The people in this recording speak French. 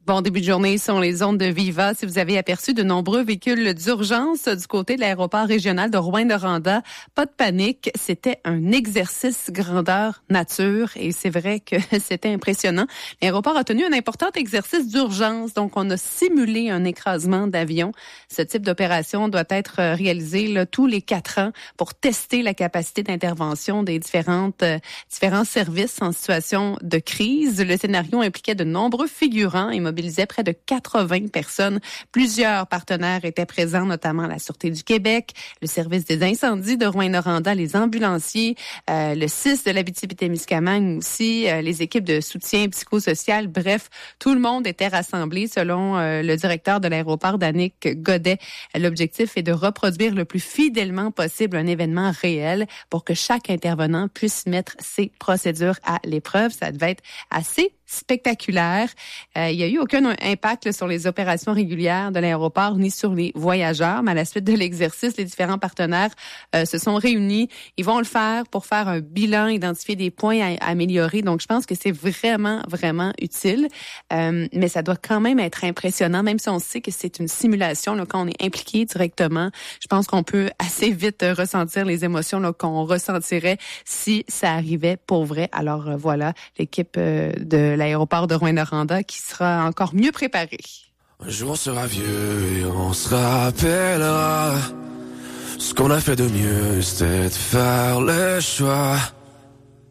Bon début de journée sur les ondes de Viva. Si vous avez aperçu de nombreux véhicules d'urgence du côté de l'aéroport régional de Rouyn-Noranda, pas de panique. C'était un exercice grandeur nature et c'est vrai que c'était impressionnant. L'aéroport a tenu un important exercice d'urgence. Donc, on a simulé un écrasement d'avion. Ce type d'opération doit être réalisé là, tous les 4 ans pour tester la capacité d'intervention des différents services en situation de crise. Le scénario impliquait de nombreux figurants et mobilisait près de 80 personnes. Plusieurs partenaires étaient présents, notamment la Sûreté du Québec, le service des incendies de Rouyn-Noranda, les ambulanciers, le CIS de l'Abitibi-Témiscamingue aussi, les équipes de soutien psychosocial. Bref, tout le monde était rassemblé selon le directeur de l'aéroport, Danick Godet. L'objectif est de reproduire le plus fidèlement possible un événement réel pour que chaque intervenant puisse mettre ses procédures à l'épreuve. Ça devait être assez spectaculaire. Il n'y a eu aucun impact là, sur les opérations régulières de l'aéroport ni sur les voyageurs, mais à la suite de l'exercice, les différents partenaires se sont réunis. Ils vont le faire pour faire un bilan, identifier des points à améliorer. Donc, je pense que c'est vraiment, vraiment utile. Mais ça doit quand même être impressionnant, même si on sait que c'est une simulation. Là, quand on est impliqué directement, je pense qu'on peut assez vite ressentir les émotions là, qu'on ressentirait si ça arrivait pour vrai. Alors voilà, l'équipe de l'aéroport de Rouyn-Noranda qui sera encore mieux préparée. Un jour on sera vieux et on se rappellera. Ce qu'on a fait de mieux, c'était de faire le choix